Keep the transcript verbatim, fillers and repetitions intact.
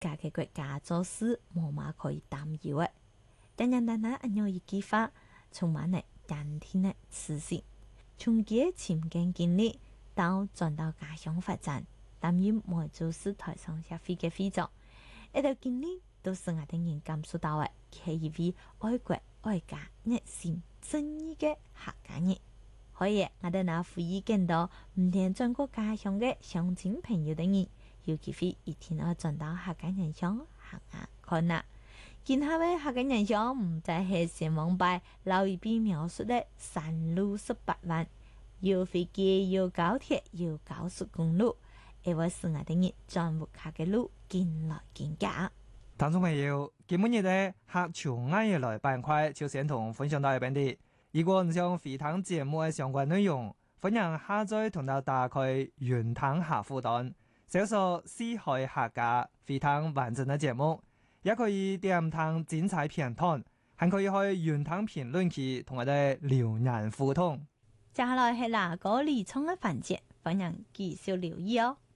家嘅國家做事冇嘛可以擔憂嘅。但係但係，按樣一句話，充滿了甘甜嘅磁性。從佢嘅前進經歷到轉到家鄉發展，擔任梅州市台商協會嘅會長，呢段經歷都是我哋人感受到嘅，佢係一位愛國愛家、熱心正義嘅客家人。可以，我哋拿呼籲更多唔聽轉過家鄉嘅鄉親朋友等人，有機會一天要轉到客家人鄉行下看啦。今後嘅客家人鄉唔再係前往拜老一輩描述的山路十八彎，有飛機，有高鐵，有高速公路，而我是我哋人專門客嘅路，見來見家。 聽眾朋友，今日嘅客潮愛嘢來板塊就先同分享到呢邊啲。如果唔想回聽節目嘅相關內容，歡迎下載同到打開雲聽客戶端，搜索四海客家回聽完整嘅節目，也可以點聽精彩片段，還可以去雲聽評論區同我哋留言互動。 接下來係哪個理倉嘅環節，歡迎繼續留意哦。